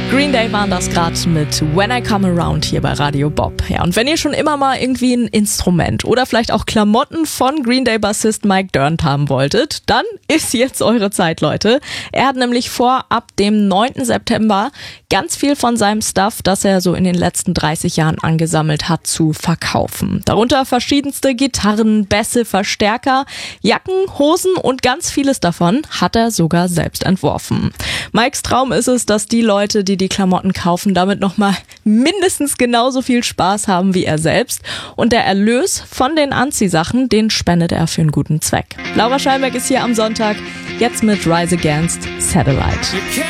Green Day waren das gerade mit When I Come Around hier bei Radio Bob. Ja, und wenn ihr schon immer mal irgendwie ein Instrument oder vielleicht auch Klamotten von Green Day-Bassist Mike Dirnt haben wolltet, dann ist jetzt eure Zeit, Leute. Er hat nämlich vor, ab dem 9. September ganz viel von seinem Stuff, das er so in den letzten 30 Jahren angesammelt hat, zu verkaufen. Darunter verschiedenste Gitarren, Bässe, Verstärker, Jacken, Hosen und ganz vieles davon hat er sogar selbst entworfen. Mikes Traum ist es, dass die Leute, die die Klamotten kaufen, damit nochmal mindestens genauso viel Spaß haben wie er selbst. Und der Erlös von den Anziehsachen, den spendet er für einen guten Zweck. Laura Scheinberg ist hier am Sonntag, jetzt mit Rise Against Satellite.